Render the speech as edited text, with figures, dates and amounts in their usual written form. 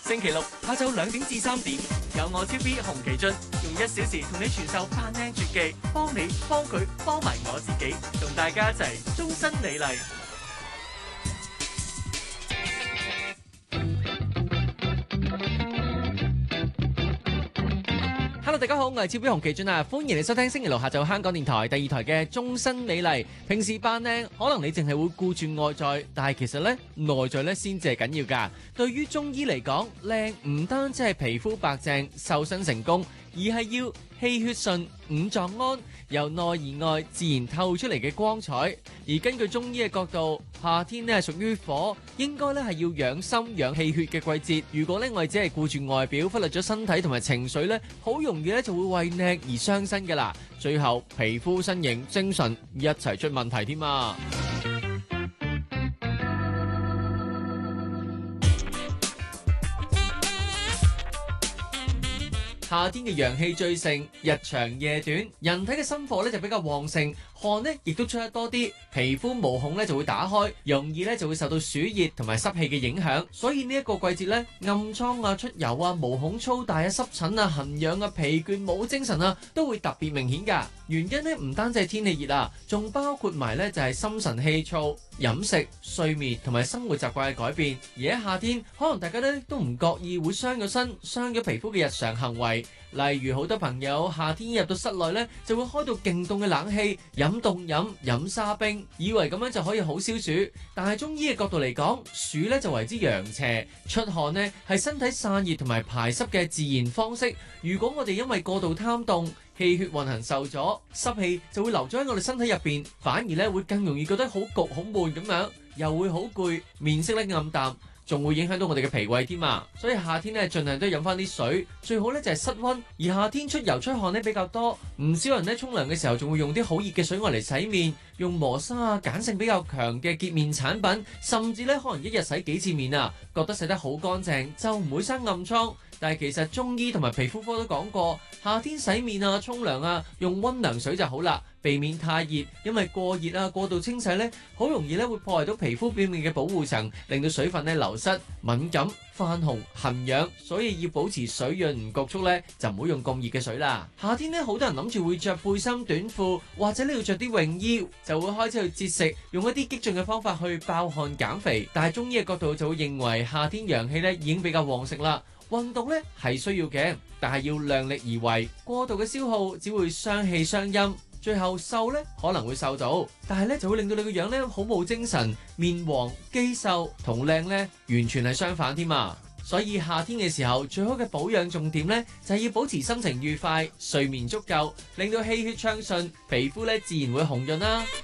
星期六下晝2點至3點，有我 TV 洪其俊用1小時同你傳授扮靚絕技，幫你幫佢幫埋我自己，同大家一齊終身美麗。Hello， 大家好，我係超標洪其俊啊，歡迎你收聽星期六下晝香港電台第2台嘅終身美麗。平時扮靚，可能你淨係會顧住外在，但係其實咧內在咧先至係緊要噶。對於中醫嚟講，靚唔單止係皮膚白淨、瘦身成功，而係要氣血順、五臟安，由內而外自然透出嚟嘅光彩。而根據中醫嘅角度，夏天咧係屬於火，應該咧係要養心養氣血嘅季節。如果咧我哋只係顧住外表，忽略咗身體同埋情緒咧，好容易咧就會為靚而傷身噶啦，最後皮膚、身形、精神一齊出問題添啊！夏天嘅陽氣最盛，日長夜短，人體嘅心火咧就比較旺盛，汗呢亦都出得多啲，皮膚毛孔咧就會打開，容易咧就會受到暑熱同埋濕氣嘅影響，所以呢一個季節咧暗瘡啊、出油啊、毛孔粗大啊、濕疹啊、痕癢啊、疲倦冇精神啊，都會特別明顯㗎。原因呢唔單止係天氣熱啊，仲包括埋咧就係心神氣躁、飲食、睡眠同埋生活習慣嘅改變。而喺夏天，可能大家咧都唔覺意會傷咗身、傷咗皮膚嘅日常行為。例如好多朋友夏天入到室內咧，就會開到勁凍嘅冷氣，飲凍飲、飲沙冰，以為咁樣就可以好消暑。但係中醫嘅角度嚟講，暑咧就為之陽邪，出汗呢係身體散熱同埋排濕嘅自然方式。如果我哋因為過度貪凍，氣血運行受阻，濕氣就會留咗喺我哋身體入邊，反而咧會更容易覺得好焗好悶咁樣，又會好攰，面色咧暗淡，仲會影響到我哋嘅脾胃添啊！所以夏天咧盡量都飲翻啲水，最好咧就係室溫。而夏天出油出汗咧比較多，唔少人咧沖涼嘅時候仲會用啲好熱嘅水嚟洗面，用磨砂啊、鹼性比較強嘅潔面產品，甚至咧可能一日洗幾次面啊，覺得洗得好乾淨，就唔會生暗瘡。但係其實中醫同埋皮膚科都講過，夏天洗面啊、沖涼啊，用溫涼水就好啦，避免太熱，因為過熱啊、過度清洗咧，好容易咧會破壞到皮膚表面嘅保護層，令到水分咧流失、敏感、泛紅、痕癢，所以要保持水潤唔焗促咧，就唔好用咁熱嘅水啦。夏天咧，好多人諗住會着背心短褲，或者你要着啲泳衣，就會開始去節食，用一啲激進嘅方法去爆汗減肥。但係中醫嘅角度就會認為夏天陽氣咧已經比較旺盛啦。運動咧係需要嘅，但係要量力而為，過度嘅消耗只會傷氣傷陰，最後瘦咧可能會瘦到，但係咧就會令到你個樣咧好冇精神，面黃肌瘦，同靚咧完全係相反添啊！所以夏天嘅時候最好嘅保養重點咧就係要保持心情愉快、睡眠足夠，令到氣血暢順，皮膚咧自然會紅潤啦。